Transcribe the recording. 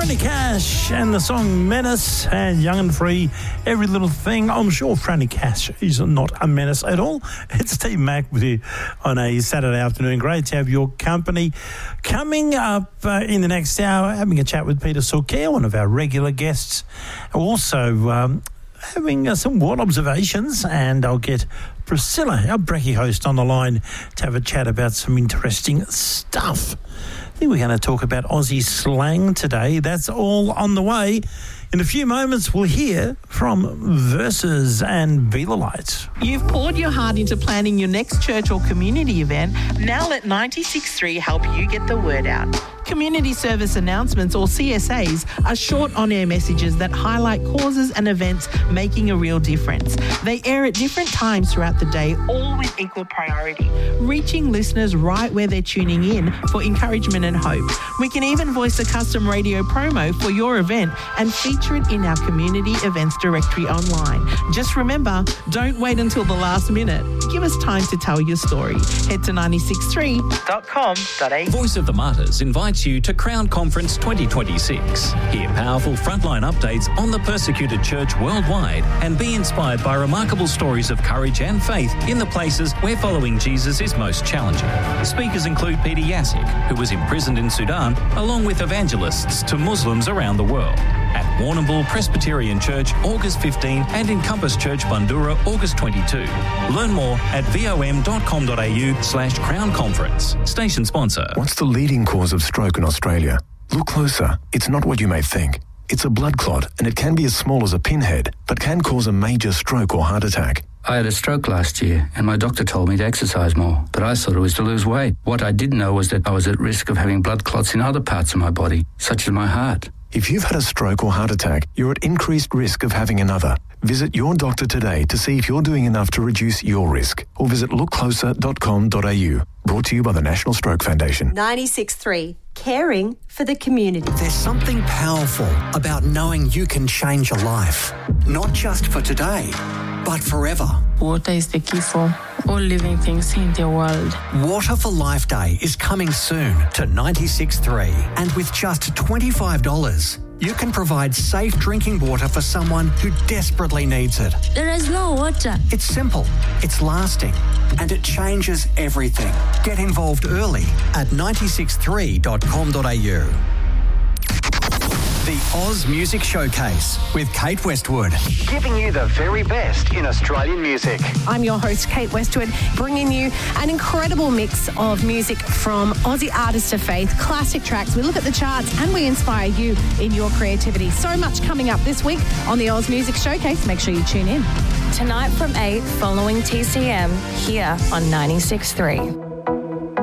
Franny Cash and the song Menace and Young and Free, Every Little Thing. I'm sure Franny Cash is not a menace at all. It's Steve Mack with you on a Saturday afternoon. Great to have your company. Coming up in the next hour, having a chat with Peter Sorkia, one of our regular guests. Also having some ward observations, and I'll get Priscilla, our Brekkie host, on the line to have a chat about some interesting stuff. I think we're going to talk about Aussie slang today. That's all on the way. In a few moments, we'll hear from Versus and Be the Light. You've poured your heart into planning your next church or community event. Now let 96.3 help you get the word out. Community Service Announcements, or CSAs, are short on-air messages that highlight causes and events making a real difference. They air at different times throughout the day, all with equal priority, reaching listeners right where they're tuning in for encouragement and hope. We can even voice a custom radio promo for your event and feature it in our community events directory online. Just remember, don't wait until the last minute. Give us time to tell your story. Head to 963.com.au. Voice of the Martyrs invites you to Crown Conference 2026. Hear powerful frontline updates on the persecuted church worldwide and be inspired by remarkable stories of courage and faith in the places where following Jesus is most challenging. Speakers include Peter Yassick, who was imprisoned in Sudan, along with evangelists to Muslims around the world. At Warrnambool Presbyterian Church, August 15, and in Compass Church, Bundoora, August 22. Learn more at vom.com.au/Crown Conference. Station sponsor. What's the leading cause of stroke in Australia? Look closer. It's not what you may think. It's a blood clot, and it can be as small as a pinhead, but can cause a major stroke or heart attack. I had a stroke last year, and my doctor told me to exercise more, but I thought it was to lose weight. What I didn't know was that I was at risk of having blood clots in other parts of my body, such as my heart. If you've had a stroke or heart attack, you're at increased risk of having another. Visit your doctor today to see if you're doing enough to reduce your risk, or visit lookcloser.com.au. Brought to you by the National Stroke Foundation. 96.3, caring for the community. There's something powerful about knowing you can change a life, not just for today, but forever. Water is the key for all living things in the world. Water for Life Day is coming soon to 96.3, and with just $25, you can provide safe drinking water for someone who desperately needs it. There is no water. It's simple, it's lasting, and it changes everything. Get involved early at 963.com.au. The Oz Music Showcase with Kate Westwood, giving you the very best in Australian music. I'm your host, Kate Westwood, bringing you an incredible mix of music from Aussie artists of faith, classic tracks. We look at the charts and we inspire you in your creativity. So much coming up this week on the Oz Music Showcase. Make sure you tune in. Tonight from 8, following TCM, here on 96.3.